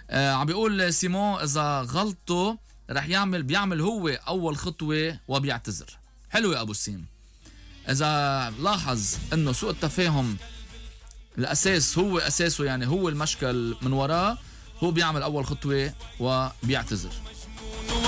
عم بيقول سيمون اذا غلطه رح بيعمل هو اول خطوه وبيعتذر. حلو يا ابو سيم. اذا لاحظ انه سوء التفاهم الاساس هو اساسه، يعني هو المشكل من وراه، هو بيعمل اول خطوه وبيعتذر.